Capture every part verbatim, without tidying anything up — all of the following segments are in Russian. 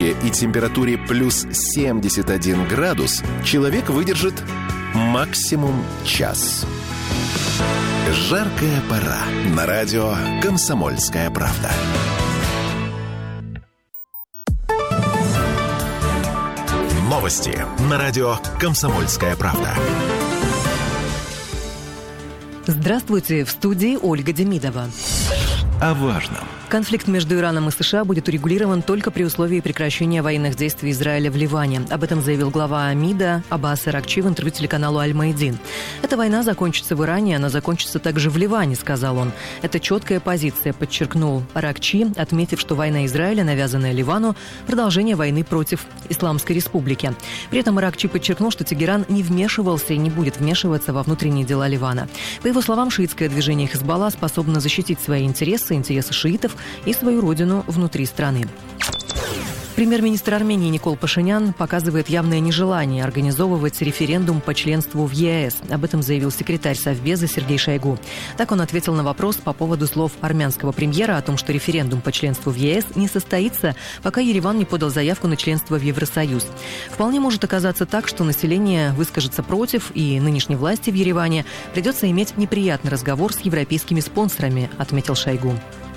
ветре и температуре плюс семьдесят один градус человек выдержит максимум час. Жаркая пора на радио «Комсомольская правда». Новости на радио «Комсомольская правда». Здравствуйте, в студии Ольга Демидова. О важном. Конфликт между Ираном и США будет урегулирован только при условии прекращения военных действий Израиля в Ливане. Об этом заявил глава МИДа Аббас Аракчи в интервью телеканалу «Аль-Майдин». «Эта война закончится в Иране, она закончится также в Ливане», — сказал он. «Это четкая позиция», — подчеркнул Аракчи, отметив, что война Израиля, навязанная Ливану, продолжение войны против Исламской Республики. При этом Аракчи подчеркнул, что Тегеран не вмешивался и не будет вмешиваться во внутренние дела Ливана. По его словам, шиитское движение Хизбалла способно защитить свои интересы, интересы шиитов и свою родину внутри страны. Премьер-министр Армении Никол Пашинян показывает явное нежелание организовывать референдум по членству в ЕС. Об этом заявил секретарь Совбеза Сергей Шойгу. Так он ответил на вопрос по поводу слов армянского премьера о том, что референдум по членству в ЕС не состоится, пока Ереван не подал заявку на членство в Евросоюз. Вполне может оказаться так, что население выскажется против, и нынешней власти в Ереване придется иметь неприятный разговор с европейскими спонсорами, отметил Шойгу.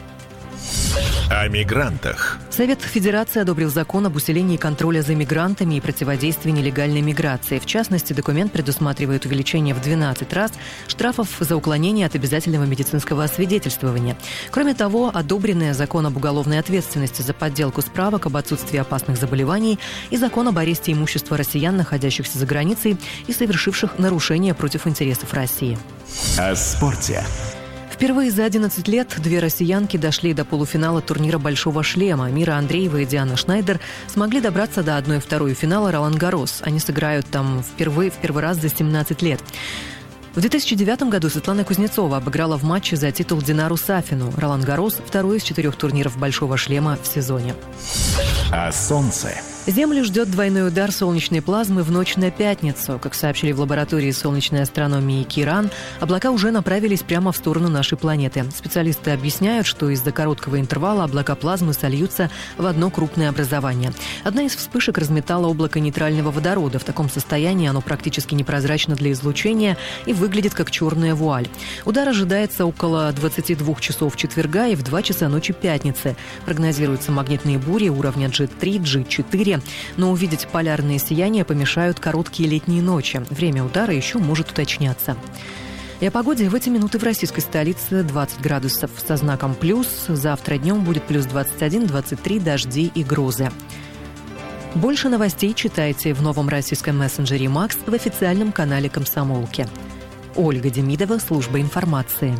О мигрантах. Совет Федерации одобрил закон об усилении контроля за мигрантами и противодействии нелегальной миграции. В частности, документ предусматривает увеличение в двенадцать раз штрафов за уклонение от обязательного медицинского освидетельствования. Кроме того, одобренный закон об уголовной ответственности за подделку справок об отсутствии опасных заболеваний и закон об аресте имущества россиян, находящихся за границей и совершивших нарушения против интересов России. О спорте. Впервые за одиннадцать лет две россиянки дошли до полуфинала турнира «Большого шлема». Мира Андреева и Диана Шнайдер смогли добраться до одной второй финала «Ролан-Гаррос». Они сыграют там впервые, в первый раз за семнадцать лет. В две тысячи девятом году Светлана Кузнецова обыграла в матче за титул Динару Сафину. «Ролан-Гаррос» – второй из четырех турниров «Большого шлема» в сезоне. О солнце. Землю ждет двойной удар солнечной плазмы в ночь на пятницу. Как сообщили в лаборатории солнечной астрономии Киран, облака уже направились прямо в сторону нашей планеты. Специалисты объясняют, что из-за короткого интервала облака плазмы сольются в одно крупное образование. Одна из вспышек разметала облако нейтрального водорода. В таком состоянии оно практически непрозрачно для излучения и выглядит как черная вуаль. Удар ожидается около двадцати двух часов четверга и в два часа ночи пятницы. Прогнозируются магнитные бури уровня джи три, джи четыре. Но увидеть полярные сияния помешают короткие летние ночи. Время удара еще может уточняться. И о погоде в эти минуты в российской столице двадцать градусов со знаком плюс. Завтра днем будет плюс двадцать один, двадцать три, дожди и грозы. Больше новостей читайте в новом российском мессенджере «Макс» в официальном канале «Комсомолки». Ольга Демидова, служба информации.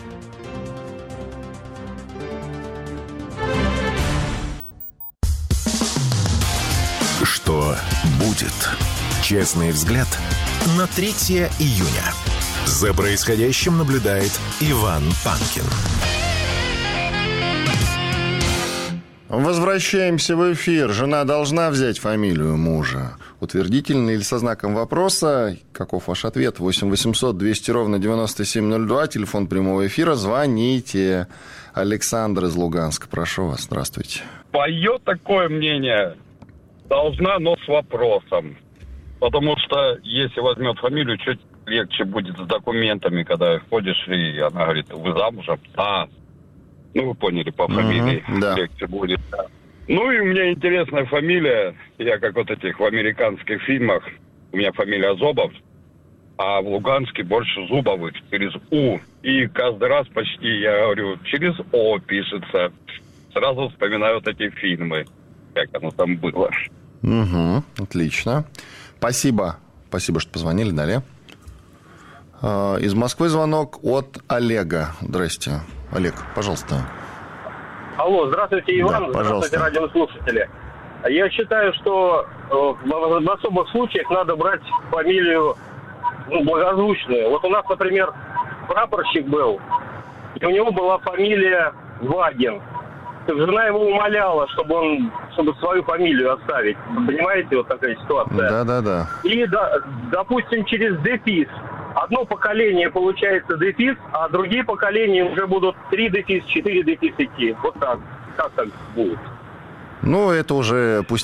Что будет? Честный взгляд на третьего июня. За происходящим наблюдает Иван Панкин. Возвращаемся в эфир. Жена должна взять фамилию мужа. Утвердительно или со знаком вопроса? Каков ваш ответ? восемь восемьсот двести ровно девяносто семь ноль два. Телефон прямого эфира. Звоните. Александр из Луганска. Прошу вас. Здравствуйте. Мое такое мнение. Должна, но с вопросом. Потому что если возьмет фамилию, чуть легче будет с документами, когда ходишь, и она говорит, вы замужем? А, ну вы поняли, по фамилии uh-huh, да. легче будет. Да. Ну и у меня интересная фамилия. Я как вот этих в американских фильмах. У меня фамилия Зобов, а в Луганске больше Зубовых через У. И каждый раз почти, я говорю, через О пишется. Сразу вспоминаю вот эти фильмы. Как оно там было. Угу, отлично. Спасибо. Спасибо, что позвонили. Далее. Из Москвы звонок от Олега. Здрасте. Олег, пожалуйста. Алло, здравствуйте, Иван. Да, здравствуйте, радиослушатели. Я считаю, что в особых случаях надо брать фамилию ну, благозвучную. Вот у нас, например, прапорщик был, и у него была фамилия Вагин. Жена его умоляла, чтобы он, чтобы свою фамилию оставить. Понимаете, вот такая ситуация. Да, да, да. И, да, допустим, через дефис. Одно поколение получается дефис, а другие поколения уже будут три дефис, четыре дефис идти. Вот так. Как так будет? Ну, это уже пусть